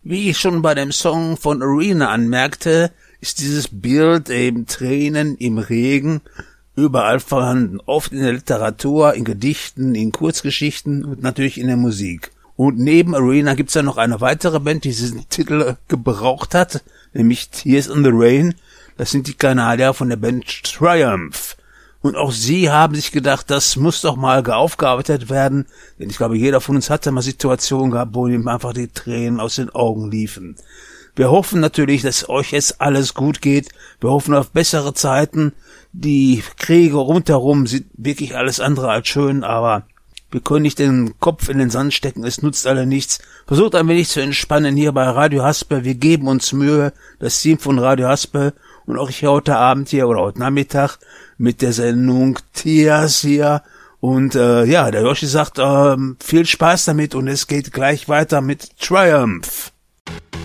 Wie ich schon bei dem Song von Arena anmerkte, ist dieses Bild eben Tränen im Regen überall vorhanden. Oft in der Literatur, in Gedichten, in Kurzgeschichten und natürlich in der Musik. Und neben Arena gibt's ja noch eine weitere Band, die diesen Titel gebraucht hat, nämlich Tears in the Rain. Das sind die Kanadier von der Band Triumph. Und auch sie haben sich gedacht, das muss doch mal aufgearbeitet werden, denn ich glaube, jeder von uns hatte mal Situationen gehabt, wo ihm einfach die Tränen aus den Augen liefen. Wir hoffen natürlich, dass euch jetzt alles gut geht. Wir hoffen auf bessere Zeiten. Die Kriege rundherum sind wirklich alles andere als schön, aber wir können nicht den Kopf in den Sand stecken, es nutzt alle nichts. Versucht ein wenig zu entspannen hier bei Radio Haspel. Wir geben uns Mühe, das Team von Radio Haspel und auch ich heute Abend hier oder heute Nachmittag mit der Sendung Tears hier. Und der Joshi sagt, viel Spaß damit und es geht gleich weiter mit Triumph.